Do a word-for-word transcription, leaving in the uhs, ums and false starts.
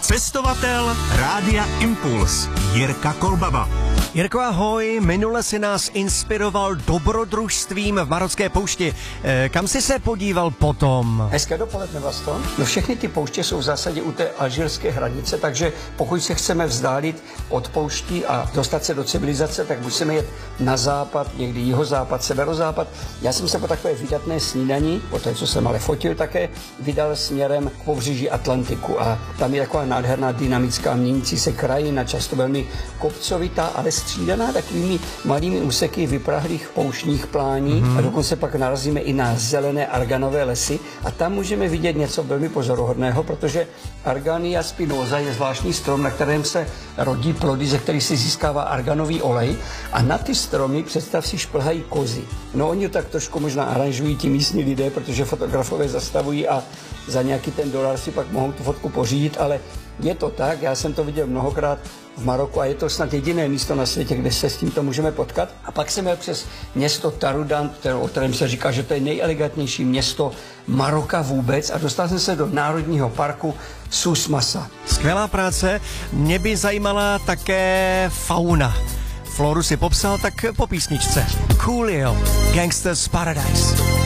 Cestovatel Rádia Impuls Jirka Kolbaba. Jirko, ahoj, minule si nás inspiroval dobrodružstvím v marocké poušti. E, kam jsi se podíval potom? Hezké dopoledne, Vlasto. No všechny ty pouště jsou v zásadě u té alžírské hranice, takže pokud se chceme vzdálit od pouští a dostat se do civilizace, tak musíme jet na západ, někdy jihozápad, severozápad. Já jsem se po takové vydatné snídani, po té, co jsem ale fotil také, vydal směrem k pobřeží Atlantiku a tam je taková nádherná dynamická měnící se krajina, často velmi kopcovitá, ale střídaná takovými malými úseky vyprahlých pouštních plání mm-hmm. a dokonce pak narazíme i na zelené arganové lesy a tam můžeme vidět něco velmi pozoruhodného, protože Argania spinosa je zvláštní strom, na kterém se rodí plody, ze kterých se získává arganový olej a na ty stromy, představ si, šplhají kozy. No oni tak trošku možná aranžují ti místní lidé, protože fotografové zastavují a za nějaký ten dolar si pak mohou tu fotku pořídit, ale je to tak, já jsem to viděl mnohokrát v Maroku a je to snad jediné místo na světě, kde se s tímto můžeme potkat. A pak jsem jel přes město Taroudant, o kterém se říká, že to je nejelegantnější město Maroka vůbec a dostal jsem se do národního parku Souss Massa. Skvělá práce, mě by zajímala také fauna. Floru si popsal, tak po písničce. Coolio, Gangsta's Paradise.